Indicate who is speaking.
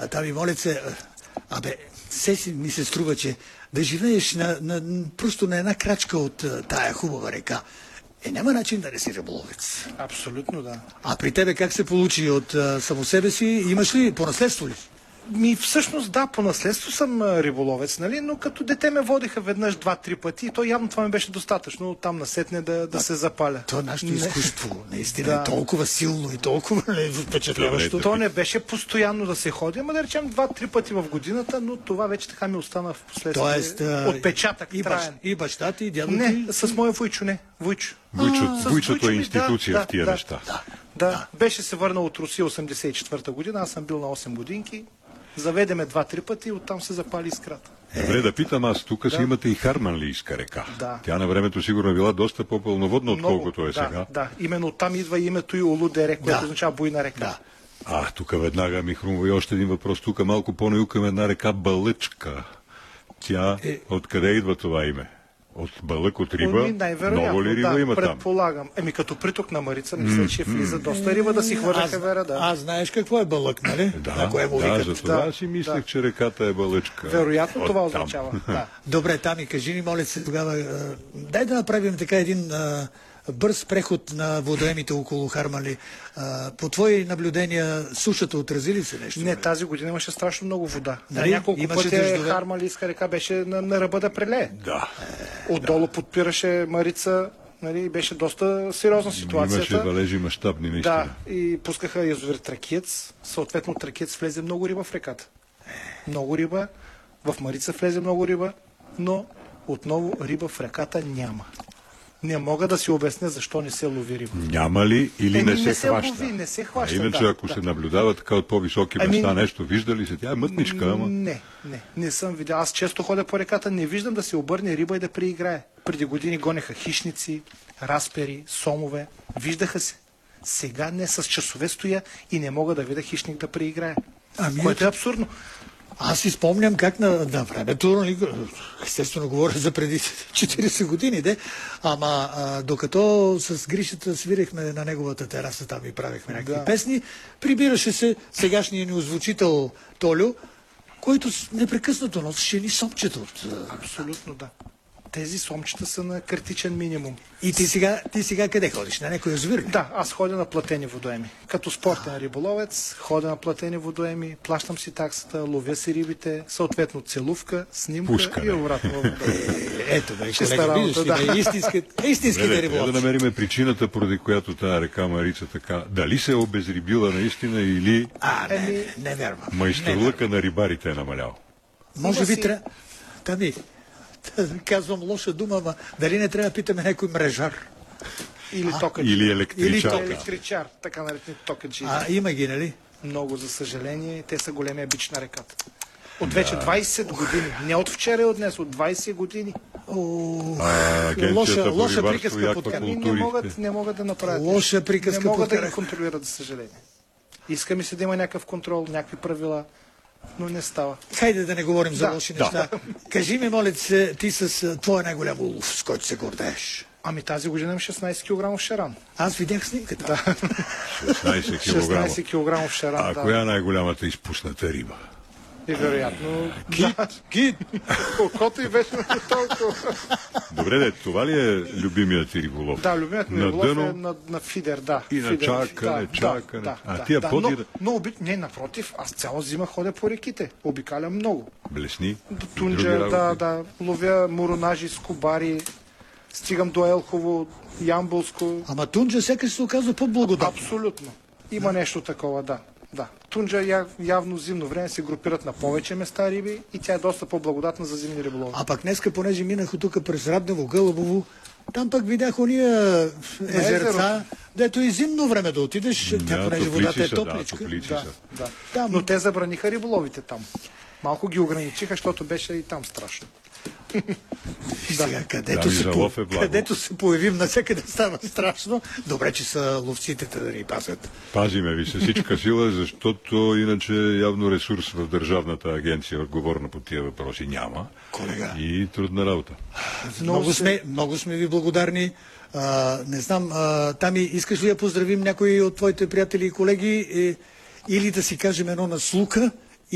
Speaker 1: Тави, моля се, все си ми се струва, че да живееш просто на една крачка от тая хубава река. Няма начин да не си риболовец.
Speaker 2: Абсолютно, да.
Speaker 1: А при тебе как се получи от само себе си? Имаш ли по наследство ли?
Speaker 2: Всъщност да, по наследство съм риболовец, нали? Но като дете ме водиха веднъж 2-3 пъти и то явно това ми беше достатъчно там насетне да се запаля.
Speaker 1: То нашето изкуство наистина е толкова силно и толкова впечатляващо.
Speaker 2: То не беше постоянно да се ходи, ама да речем 2-3 пъти в годината, но това вече така ми остана в последствие.
Speaker 1: Тоест,
Speaker 2: отпечатък траен.
Speaker 1: И баща ти, и дядо ти?
Speaker 2: Не, с моя Войчо, не. Войчо.
Speaker 3: Войчото е институция в тия неща.
Speaker 2: Да, беше се върнал от Русия 84-та година, аз съм бил на 8 годинки. Заведеме 2-3 пъти и оттам се запали искрата.
Speaker 3: Добре, да питам аз, тук си имате и Харманлийска река.
Speaker 2: Да.
Speaker 3: Тя на времето сигурно е била доста по-пълноводна, отколкото е сега.
Speaker 2: Да, именно оттам идва името и Улудере, което означава буйна река.
Speaker 3: Да. Тук веднага ми хрумва и още един въпрос. Тук малко по-на юг една река Балъчка. Тя, откъде идва това име? От балък, от риба? Много ли риба има там?
Speaker 2: Предполагам. Като приток на Марица, мисля, че влиза доста риба да си хвърля хевера, да.
Speaker 1: Аз знаеш какво е балък, нали?
Speaker 3: За това си мислех, че реката е Балъчка.
Speaker 2: Вероятно това означава.
Speaker 1: Добре, Тами, кажи ни, моля се, тогава, дай да направим така един бърз преход на водоемите около Харманли. По твои наблюдения, сушата отрази ли се нещо?
Speaker 2: Не, тази година имаше страшно много вода.
Speaker 1: Нали?
Speaker 2: Няколко пъти Харманлийска река беше на ръба да прелее.
Speaker 3: Да.
Speaker 2: Отдолу подпираше Марица, нали, беше доста сериозна ситуацията.
Speaker 3: Имаше валежи мащабни, наистина.
Speaker 2: Да, и пускаха язовир Тракиец. Съответно, Тракиец влезе много риба в реката. Много риба. В Марица влезе много риба, но отново риба в реката няма. Не мога да си обясня защо не се лови риба.
Speaker 3: Няма ли или не се хваща?
Speaker 2: Лови, не се хваща.
Speaker 3: Иначе, ако се наблюдава така от по-високи места нещо, вижда ли се? Тя е мътничка, ама...
Speaker 2: Не съм видял. Аз често ходя по реката, не виждам да се обърне риба и да преиграе. Преди години гонеха хищници, разпери, сомове. Виждаха се. Сега не, с часове стоя и не мога да видя хищник да преиграе. Което е абсурдно.
Speaker 1: Аз си спомням как на времето, естествено говоря за преди 40 години, ама докато с Гришата свирехме на неговата тераса, там и правихме някакви песни, прибираше се сегашният ни озвучител Толю, който непрекъснато носеше ни сомчета.
Speaker 2: Абсолютно да. Тези сомчета са на критичен минимум.
Speaker 1: И ти сега къде ходиш? На някой язовир?
Speaker 2: Да, аз ходя на платени водоеми. Като спортен риболовец, ходя на платени водоеми, плащам си таксата, ловя си рибите, съответно целувка, снимка и обратно.
Speaker 1: Ето бе, колега, виждаш ли, истинските риболовци.
Speaker 3: Трябва да намерим причината, поради която тази река Марица така, дали се е обезрибила наистина или
Speaker 1: не вярвам.
Speaker 3: Майсторлъка на рибарите е намалял.
Speaker 1: Може би трябва... Казвам лоша дума, ама дали не трябва да питаме някой мрежар?
Speaker 3: Или електричар.
Speaker 2: Електричар, така наречени токаджи.
Speaker 1: Има ги, нали?
Speaker 2: Много, за съжаление, те са големия бич на реката. От вече 20 години. Не от вчера и от днес, от 20 години.
Speaker 1: Лоша приказка подкарах.
Speaker 2: Не могат да направят.
Speaker 1: Лоша приказка
Speaker 2: не могат да ги контролират, за съжаление. Иска ми се да има някакъв контрол, някакви правила. Но не става.
Speaker 1: Хайде да не говорим за лоши неща. Кажи ми, моля се, ти с твоя най-голям улов, с който се гордееш.
Speaker 2: Тази година имам 16 кг шаран.
Speaker 1: Аз видях снимката.
Speaker 3: 16 кг.
Speaker 2: 16 кг шаран,
Speaker 3: А коя е най-голямата изпусната риба?
Speaker 2: Вероятно.
Speaker 1: Кит.
Speaker 2: Колкото и беше на толкова.
Speaker 3: Добре, това ли е любимият ти риболов?
Speaker 2: Да, любимият ми риболов е на фидер, да.
Speaker 3: И на чакане. Тия подир...
Speaker 2: Не, напротив, аз цяла зима ходя по реките. Обикалям много.
Speaker 3: Блесни?
Speaker 2: До Тунджа, ловя моронажи, скобари, стигам до Елхово, Ямболско.
Speaker 1: Ама Тунджа сякаш се оказва по-благодатно.
Speaker 2: Абсолютно. Има нещо такова, да. Тунджа явно зимно време се групират на повече места риби и тя е доста по-благодатна за зимни риболови.
Speaker 1: А пък днеска, понеже минах от тук през Раднево, Гълъбово, там пък видях ония езерца, дето и зимно време да отидеш, понеже водата е топличка.
Speaker 2: Да. Но те забраниха риболовите там. Малко ги ограничиха, защото беше и там страшно.
Speaker 1: Сега, където се появим, навсякъде става страшно. Добре, че са ловците да ни пазят.
Speaker 3: Пазиме ви се всичка сила, защото иначе явно ресурс в Държавната агенция, отговорна по тия въпроси, няма.
Speaker 1: Колега.
Speaker 3: И трудна работа.
Speaker 1: Много сме ви благодарни. Не знам, Тами, искаш ли да поздравим някои от твоите приятели и колеги или да си кажем едно на слука?